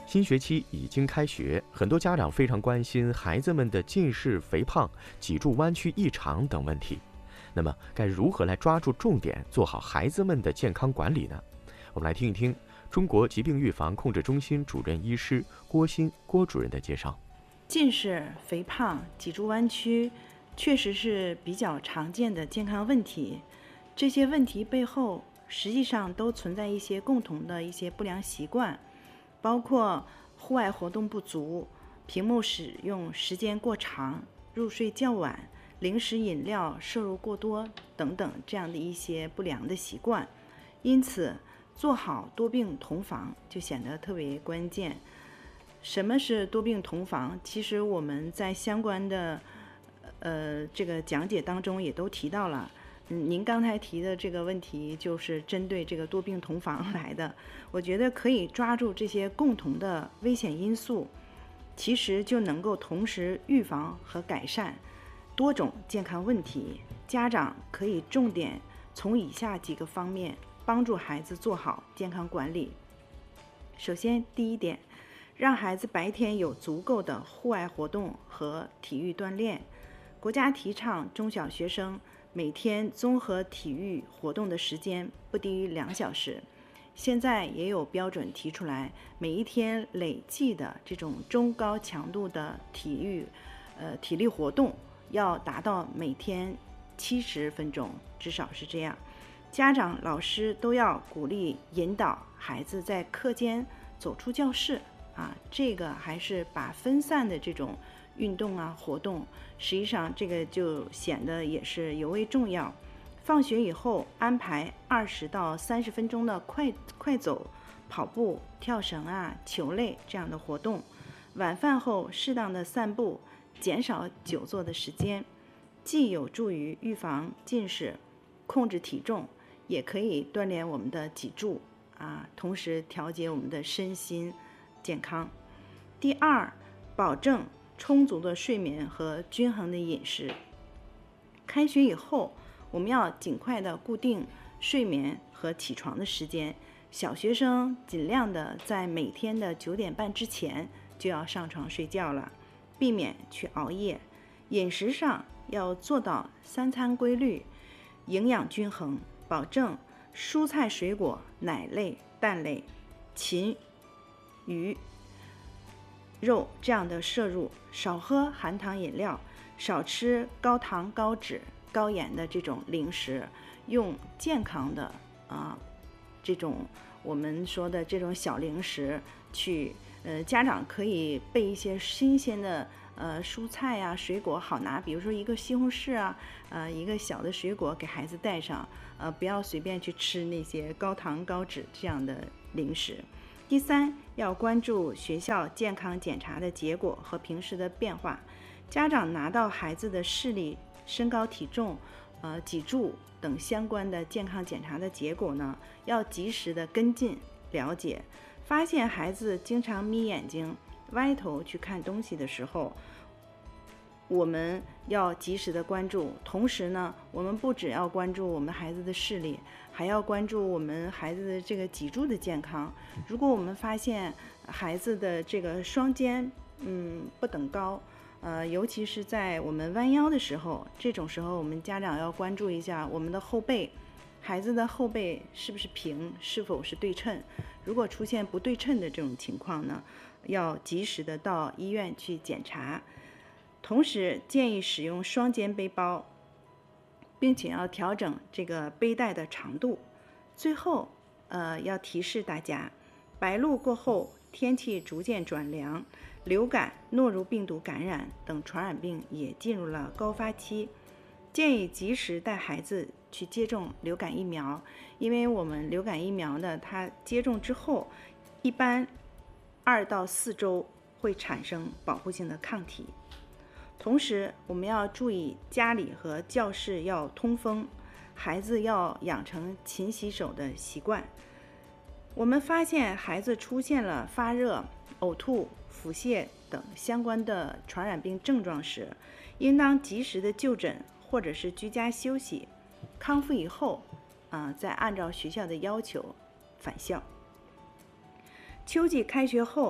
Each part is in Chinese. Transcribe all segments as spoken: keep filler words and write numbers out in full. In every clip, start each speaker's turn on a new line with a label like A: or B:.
A: 新学期已经开学，很多家长非常关心孩子们的近视、肥胖、脊柱弯曲异常等问题。那么，该如何来抓住重点，做好孩子们的健康管理呢？我们来听一听中国疾病预防控制中心主任医师郭鑫郭主任的介绍。
B: 近视、肥胖、脊柱弯曲确实是比较常见的健康问题，这些问题背后实际上都存在一些共同的一些不良习惯，包括户外活动不足、屏幕使用时间过长、入睡较晚、零食饮料摄入过多等等这样的一些不良的习惯。因此，做好多病同防就显得特别关键。什么是多病同防？其实我们在相关的呃这个讲解当中也都提到了。嗯，您刚才提的这个问题就是针对这个多病同防来的。我觉得可以抓住这些共同的危险因素，其实就能够同时预防和改善多种健康问题。家长可以重点从以下几个方面帮助孩子做好健康管理。首先，第一点，让孩子白天有足够的户外活动和体育锻炼。国家提倡中小学生每天综合体育活动的时间不低于两小时。现在也有标准提出来，每一天累计的这种中高强度的体育呃体力活动要达到每天七十分钟，至少是这样。家长、老师都要鼓励引导孩子在课间走出教室啊，这个还是把分散的这种运动啊活动，实际上这个就显得也是尤为重要。放学以后安排二十到三十分钟的快快走、跑步、跳绳啊、球类这样的活动。晚饭后适当的散步，减少久坐的时间，既有助于预防近视、控制体重，也可以锻炼我们的脊柱啊，同时调节我们的身心健康。第二，保证充足的睡眠和均衡的饮食。开学以后，我们要尽快的固定睡眠和起床的时间。小学生尽量的在每天的九点半之前就要上床睡觉了，避免去熬夜。饮食上要做到三餐规律，营养均衡，保证蔬菜水果、奶类、蛋类、禽、鱼、肉这样的摄入，少喝含糖饮料，少吃高糖、高脂、高盐的这种零食，用健康的啊这种我们说的这种小零食去，呃，家长可以备一些新鲜的呃蔬菜啊、水果好拿，比如说一个西红柿啊，呃，一个小的水果给孩子带上，呃，不要随便去吃那些高糖高脂这样的零食。第三，要关注学校健康检查的结果和平时的变化。家长拿到孩子的视力、身高体重、呃脊柱等相关的健康检查的结果呢，要及时的跟进了解。发现孩子经常眯眼睛、歪头去看东西的时候，我们要及时的关注。同时呢，我们不只要关注我们孩子的视力，还要关注我们孩子的这个脊柱的健康。如果我们发现孩子的这个双肩嗯不等高，呃，尤其是在我们弯腰的时候，这种时候我们家长要关注一下我们的后背，孩子的后背是不是平，是否是对称。如果出现不对称的这种情况呢，要及时的到医院去检查。同时建议使用双肩背包，并且要调整这个背带的长度。最后，呃，要提示大家，白露过后，天气逐渐转凉，流感、诺如病毒感染等传染病也进入了高发期，建议及时带孩子去接种流感疫苗。因为我们流感疫苗呢，它接种之后，一般二到四周会产生保护性的抗体。同时，我们要注意家里和教室要通风，孩子要养成勤洗手的习惯。我们发现孩子出现了发热、呕吐、腹泻等相关的传染病症状时，应当及时的就诊或者是居家休息，康复以后，啊、呃，再按照学校的要求返校。秋季开学后，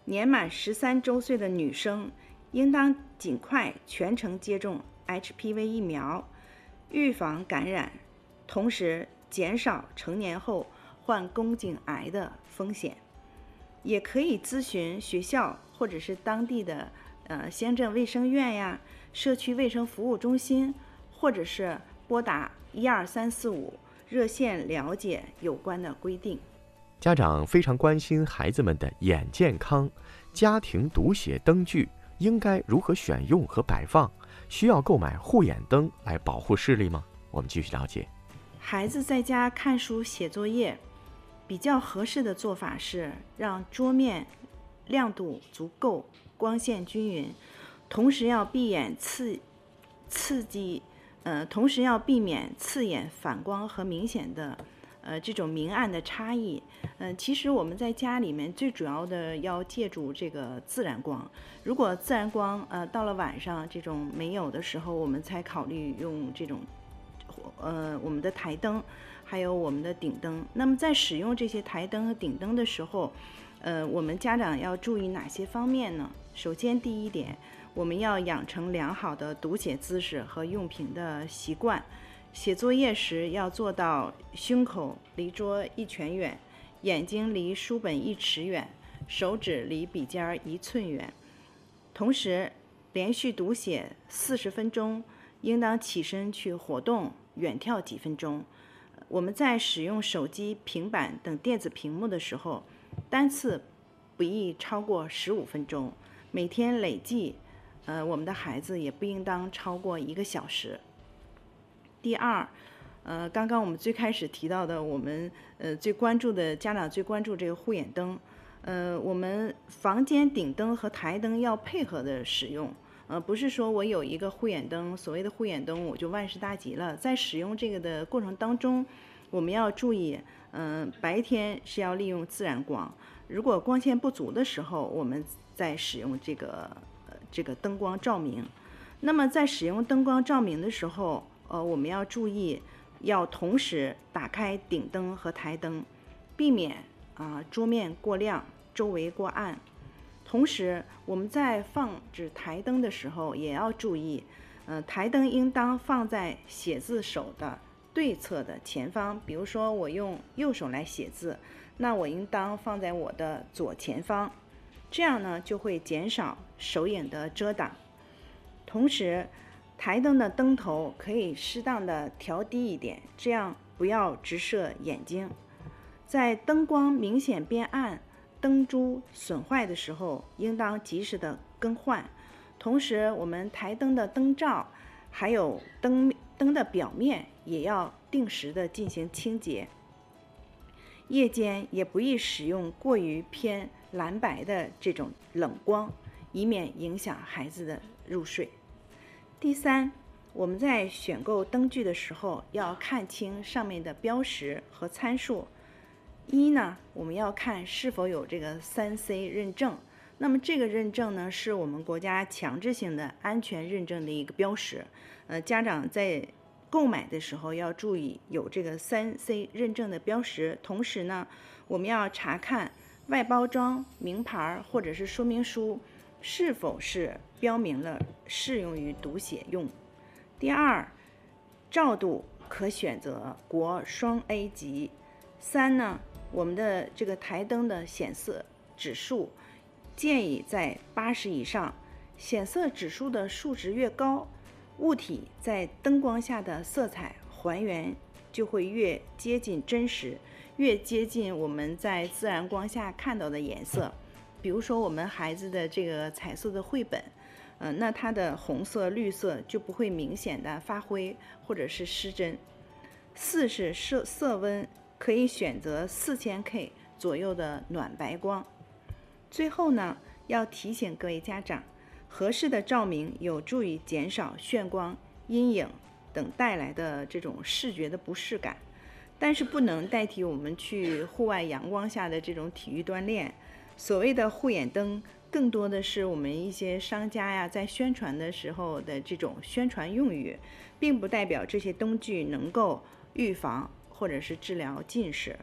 B: 年满十三周岁的女生应当尽快全程接种 H P V 疫苗，预防感染，同时减少成年后患宫颈癌的风险。也可以咨询学校或者是当地的呃乡镇卫生院呀、社区卫生服务中心，或者是拨打一二三四五热线了解有关的规定。
A: 家长非常关心孩子们的眼健康，家庭读写灯具应该如何选用和摆放？需要购买护眼灯来保护视力吗？我们继续了解。
B: 孩子在家看书写作业，比较合适的做法是让桌面亮度足够，光线均匀，同时要避免刺刺激，呃，同时要避免刺眼反光和明显的呃这种明暗的差异。嗯、呃，其实我们在家里面最主要的要借助这个自然光。如果自然光呃到了晚上这种没有的时候，我们才考虑用这种呃我们的台灯，还有我们的顶灯。那么在使用这些台灯和顶灯的时候，呃，我们家长要注意哪些方面呢？首先，第一点，我们要养成良好的读写姿势和用品的习惯。写作业时要做到胸口离桌一拳远，眼睛离书本一尺远，手指离笔尖一寸远。同时，连续读写四十分钟，应当起身去活动，远眺几分钟。我们在使用手机、平板等电子屏幕的时候，单次不宜超过十五分钟，每天累计，呃，我们的孩子也不应当超过一个小时。第二，呃，刚刚我们最开始提到的，我们呃最关注的家长最关注这个护眼灯，呃，我们房间顶灯和台灯要配合的使用。呃，不是说我有一个护眼灯，所谓的护眼灯我就万事大吉了。在使用这个的过程当中，我们要注意，嗯、呃，白天是要利用自然光，如果光线不足的时候，我们再使用这个呃这个灯光照明。那么在使用灯光照明的时候，呃，我们要注意，要同时打开顶灯和台灯，避免啊、呃、桌面过亮，周围过暗。同时，我们在放置台灯的时候也要注意，呃，台灯应当放在写字手的对侧的前方。比如说，我用右手来写字，那我应当放在我的左前方，这样呢就会减少手影的遮挡。同时，台灯的灯头可以适当的调低一点，这样不要直射眼睛。在灯光明显变暗、灯珠损坏的时候，应当及时的更换。同时，我们台灯的灯罩还有灯灯的表面也要定时的进行清洁。夜间也不宜使用过于偏蓝白的这种冷光，以免影响孩子的入睡。第三，我们在选购灯具的时候要看清上面的标识和参数。一呢，我们要看是否有这个三 C 认证。那么这个认证呢，是我们国家强制性的安全认证的一个标识。呃，家长在购买的时候要注意有这个三 C 认证的标识。同时呢，我们要查看外包装、名牌或者是说明书是否是标明了适用于读写用。第二，照度可选择国双 A 级。三呢，我们的这个台灯的显色指数建议在八十以上，显色指数的数值越高，物体在灯光下的色彩还原就会越接近真实，越接近我们在自然光下看到的颜色。比如说我们孩子的这个彩色的绘本，呃，那它的红色、绿色就不会明显的发灰或者是失真。四是色色温，可以选择四千 K 左右的暖白光。最后呢，要提醒各位家长，合适的照明有助于减少眩光、阴影等带来的这种视觉的不适感，但是不能代替我们去户外阳光下的这种体育锻炼。所谓的护眼灯，更多的是我们一些商家呀在宣传的时候的这种宣传用语，并不代表这些灯具能够预防或者是治疗近视。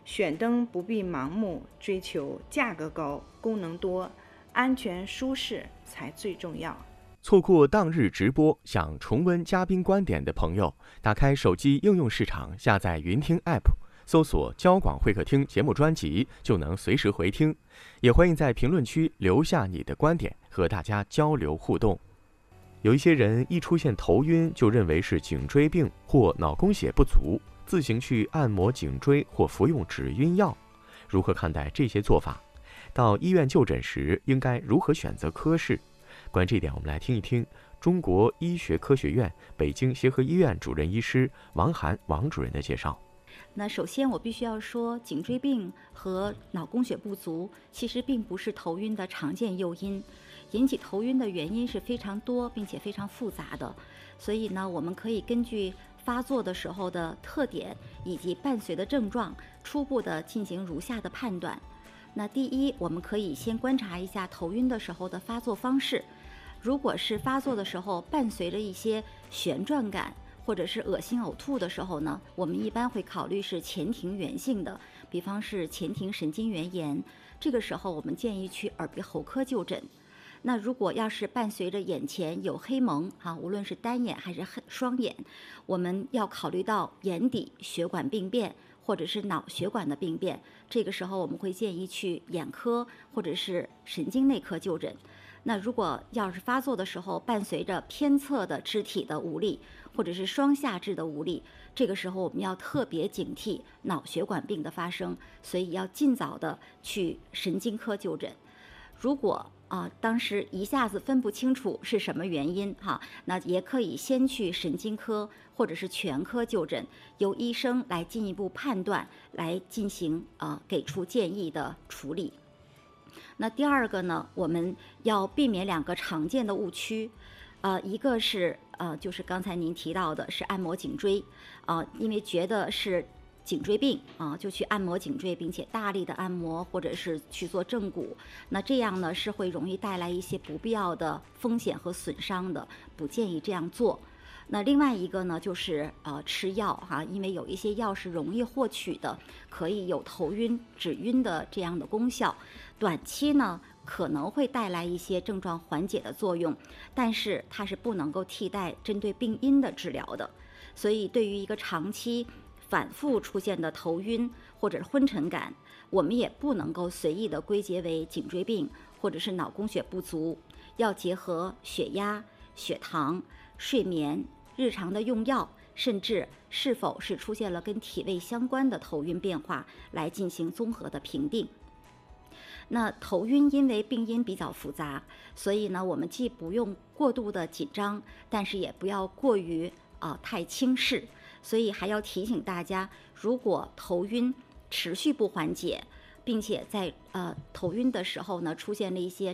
B: 选灯不必盲目追求价格高、功能多，安全舒适才最重要。
A: 错过当日直播，想重温嘉宾观点的朋友，打开手机应用市场，下载云听 App， 搜索交广会客厅节目专辑，就能随时回听。也欢迎在评论区留下你的观点，和大家交流互动。有一些人一出现头晕，就认为是颈椎病或脑供血不足，自行去按摩颈椎或服用止晕药。如何看待这些做法？到医院就诊时应该如何选择科室？关于这一点，我们来听一听中国医学科学院北京协和医院主任医师王涵王主任的介绍。
C: 那首先我必须要说，颈椎病和脑供血不足其实并不是头晕的常见诱因，引起头晕的原因是非常多并且非常复杂的，所以呢，我们可以根据发作的时候的特点以及伴随的症状，初步的进行如下的判断。那第一，我们可以先观察一下头晕的时候的发作方式，如果是发作的时候伴随着一些旋转感，或者是恶心呕吐的时候呢，我们一般会考虑是前庭源性的，比方是前庭神经元炎，这个时候我们建议去耳鼻喉科就诊。那如果要是伴随着眼前有黑蒙啊，无论是单眼还是双眼，我们要考虑到眼底血管病变或者是脑血管的病变，这个时候我们会建议去眼科或者是神经内科就诊。那如果要是发作的时候伴随着偏侧的肢体的无力或者是双下肢的无力，这个时候我们要特别警惕脑血管病的发生，所以要尽早的去神经科就诊。如果啊，当时一下子分不清楚是什么原因哈，那也可以先去神经科或者是全科就诊，由医生来进一步判断，来进行啊给出建议的处理。那第二个呢，我们要避免两个常见的误区，呃，一个是呃，就是刚才您提到的是按摩颈椎，啊、呃，因为觉得是颈椎病啊、呃，就去按摩颈椎，并且大力的按摩或者是去做正骨，那这样呢是会容易带来一些不必要的风险和损伤的，不建议这样做。那另外一个呢，就是呃吃药哈，因为有一些药是容易获取的，可以有头晕、止晕的这样的功效，短期呢可能会带来一些症状缓解的作用，但是它是不能够替代针对病因的治疗的。所以对于一个长期反复出现的头晕或者是昏沉感，我们也不能够随意的归结为颈椎病或者是脑供血不足，要结合血压、血糖、睡眠、日常的用药，甚至是否是出现了跟体位相关的头晕变化来进行综合的评定。那头晕因为病因比较复杂，所以呢，我们既不用过度的紧张，但是也不要过于啊、呃、太轻视，所以还要提醒大家，如果头晕持续不缓解，并且在呃头晕的时候呢出现了一些